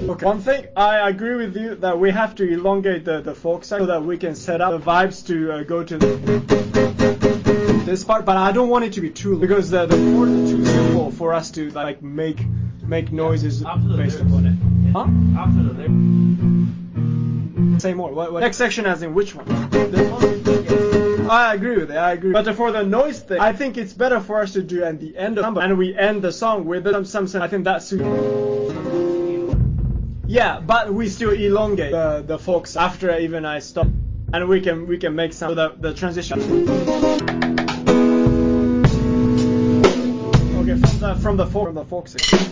Okay. One thing, I agree with you that we have to elongate the folk section so that we can set up the vibes to go to this part, but I don't want it to be too long because the chords are too simple for us to like make noises based upon it. Huh? After the lyrics. Say more. What next section as in which one? I agree with it. I agree. But for the noise thing, I think it's better for us to do at the end of number, and we end the song with some. I think that suits. Yeah, but we still elongate the folks after even I stop, and we can make some the transition. Okay, from the folk section.